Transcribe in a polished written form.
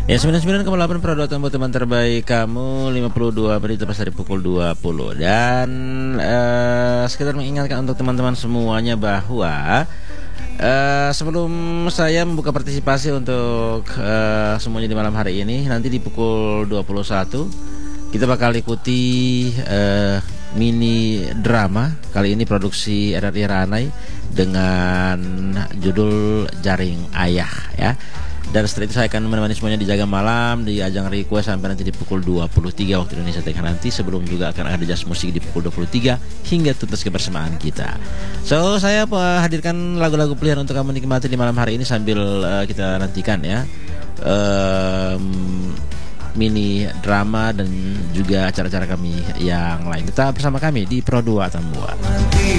Ya 99,8 Pro buat teman terbaik kamu 52 menit lepas dari pukul 20. Dan sekedar mengingatkan untuk teman-teman semuanya bahwa sebelum saya membuka partisipasi untuk semuanya di malam hari ini, nanti di pukul 21 kita bakal ikuti mini drama. Kali ini produksi RRI Ranai dengan judul Jaring Ayah ya. Dan setelah itu saya akan menemani semuanya di Jaga Malam di ajang request sampai nanti di pukul 23 waktu Indonesia Tengah nanti. Sebelum juga akan ada jazz musik di pukul 23 hingga tuntas kebersamaan kita. So saya hadirkan lagu-lagu pilihan untuk kamu nikmati di malam hari ini sambil kita nantikan ya mini drama dan juga acara-acara kami yang lain. Tetap bersama kami di Pro 2 Tambua.